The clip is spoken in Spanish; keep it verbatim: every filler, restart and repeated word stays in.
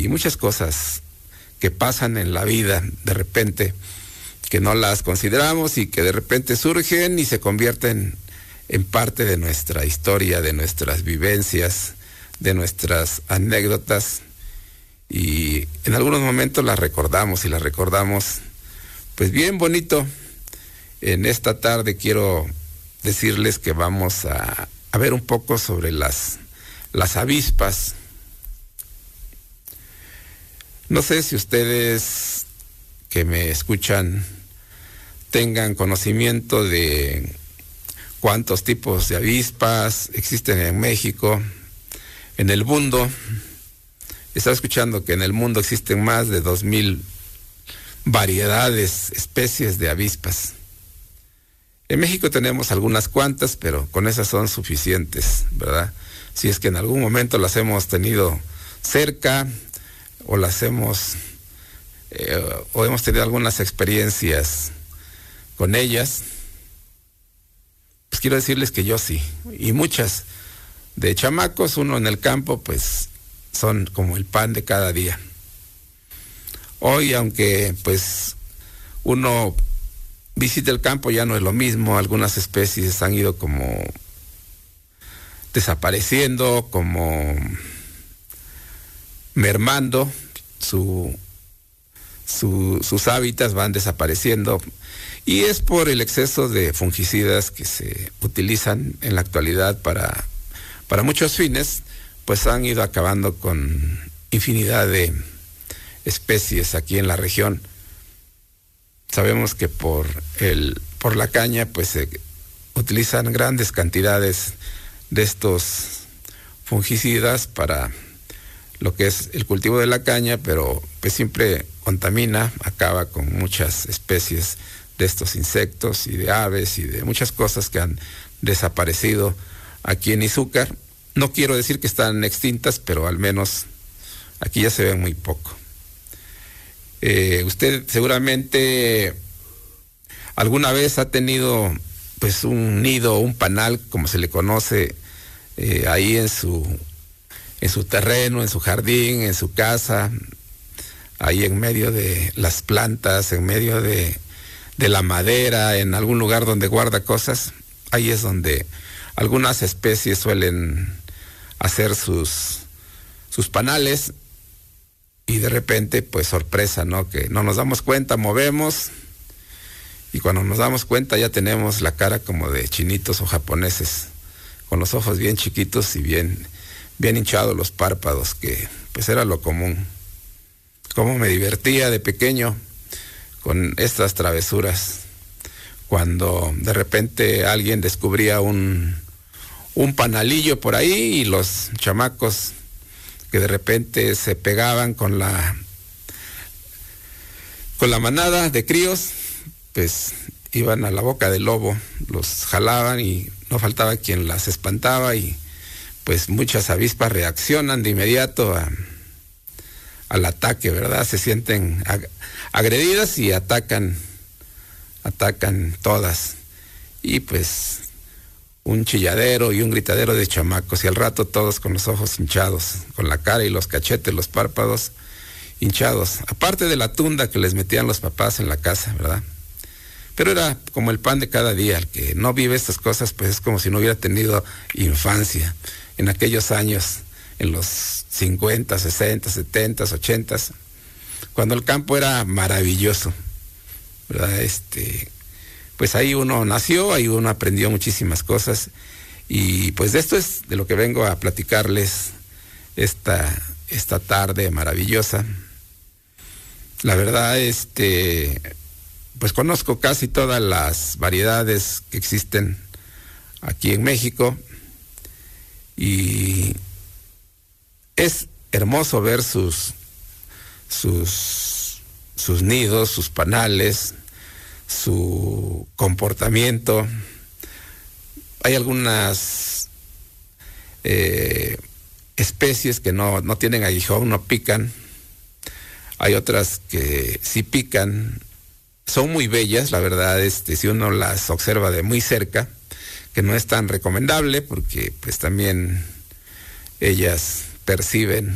y muchas cosas que pasan en la vida de repente, que no las consideramos y que de repente surgen y se convierten en parte de nuestra historia, de nuestras vivencias, de nuestras anécdotas, y en algunos momentos las recordamos y las recordamos pues bien bonito. En esta tarde quiero decirles que vamos a, a ver un poco sobre las, las avispas. No sé si ustedes que me escuchan tengan conocimiento de cuántos tipos de avispas existen en México, en el mundo. Estaba escuchando que en el mundo existen más de dos mil variedades, especies de avispas. En México tenemos algunas cuantas, pero con esas son suficientes, ¿verdad? Si es que en algún momento las hemos tenido cerca o las hemos eh, o hemos tenido algunas experiencias con ellas, pues quiero decirles que yo sí, y muchas. De chamacos, uno en el campo, pues son como el pan de cada día. Hoy, aunque pues uno visita el campo, ya no es lo mismo. Algunas especies han ido como desapareciendo, como mermando, su, su, sus hábitats van desapareciendo, y es por el exceso de fungicidas que se utilizan en la actualidad para, para muchos fines, pues han ido acabando con infinidad de especies aquí en la región. Sabemos que por el por la caña pues se utilizan grandes cantidades de estos fungicidas para lo que es el cultivo de la caña, pero pues siempre contamina, acaba con muchas especies de estos insectos y de aves y de muchas cosas que han desaparecido aquí en Izúcar. No quiero decir que están extintas, pero al menos aquí ya se ven muy poco. Eh, usted seguramente alguna vez ha tenido pues un nido, un panal, como se le conoce, eh, ahí en su en su terreno, en su jardín, en su casa, ahí en medio de las plantas, en medio de, de la madera, en algún lugar donde guarda cosas. Ahí es donde algunas especies suelen hacer sus, sus panales, y de repente, pues sorpresa, ¿no? Que no nos damos cuenta, movemos, y cuando nos damos cuenta ya tenemos la cara como de chinitos o japoneses, con los ojos bien chiquitos y bien, bien hinchados los párpados, que pues era lo común. Cómo me divertía de pequeño con estas travesuras, cuando de repente alguien descubría un, un panalillo por ahí, y los chamacos que de repente se pegaban con la con la manada de críos, pues iban a la boca del lobo, los jalaban y no faltaba quien las espantaba, y pues muchas avispas reaccionan de inmediato a, al ataque, ¿verdad? Se sienten ag- agredidas y atacan, atacan todas, y pues un chilladero y un gritadero de chamacos, y al rato todos con los ojos hinchados, con la cara y los cachetes, los párpados hinchados, aparte de la tunda que les metían los papás en la casa, ¿verdad? Pero era como el pan de cada día. El que no vive estas cosas, pues es como si no hubiera tenido infancia en aquellos años, en los cincuenta, sesenta, setenta, ochenta, cuando el campo era maravilloso, ¿verdad? Este, pues ahí uno nació, ahí uno aprendió muchísimas cosas, y pues de esto es de lo que vengo a platicarles esta, esta tarde maravillosa. La verdad, este, pues conozco casi todas las variedades que existen aquí en México, y es hermoso ver sus, sus, sus nidos, sus panales, su comportamiento. Hay algunas eh, especies que no, no tienen aguijón, no pican. Hay otras que sí pican. Son muy bellas, la verdad, este, si uno las observa de muy cerca, que no es tan recomendable porque pues también ellas perciben